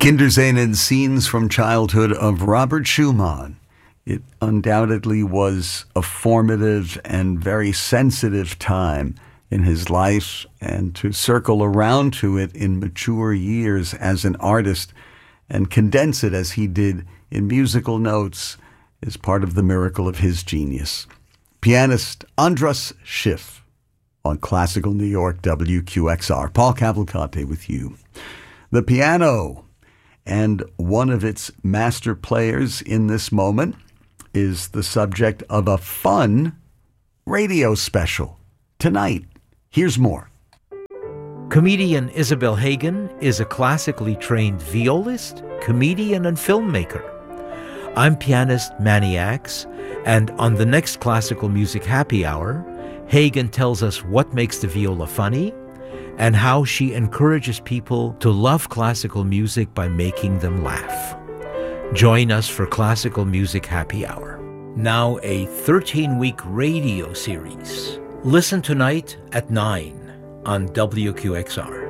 Kinderscenen Scenes from Childhood of Robert Schumann. It undoubtedly was a formative and very sensitive time in his life, and to circle around to it in mature years as an artist and condense it as he did in musical notes is part of the miracle of his genius. Pianist Andras Schiff on Classical New York WQXR. Paul Cavalcante with you. The piano, and one of its master players in this moment, is the subject of a fun radio special tonight. Here's more. Comedian Isabel Hagen is a classically trained violist, comedian, and filmmaker. I'm pianist Manny Axe, and on the next Classical Music Happy Hour, Hagen tells us what makes the viola funny and how she encourages people to love classical music by making them laugh. Join us for Classical Music Happy Hour. Now a 13-week radio series. Listen tonight at 9 on WQXR.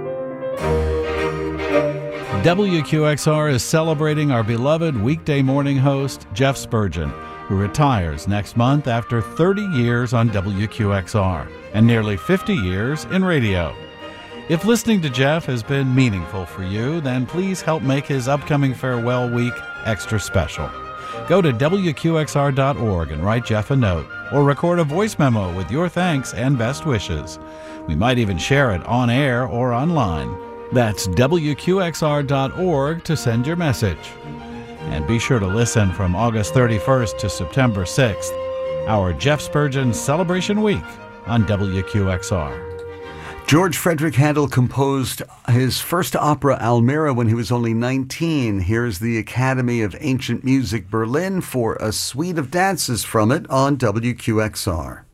WQXR is celebrating our beloved weekday morning host, Jeff Spurgeon, who retires next month after 30 years on WQXR and nearly 50 years in radio. If listening to Jeff has been meaningful for you, then please help make his upcoming farewell week extra special. Go to WQXR.org and write Jeff a note, or record a voice memo with your thanks and best wishes. We might even share it on air or online. That's WQXR.org to send your message. And be sure to listen from August 31st to September 6th, our Jeff Spurgeon Celebration Week on WQXR. George Frederick Handel composed his first opera, Almira, when he was only 19. Here's the Academy of Ancient Music Berlin for a suite of dances from it on WQXR.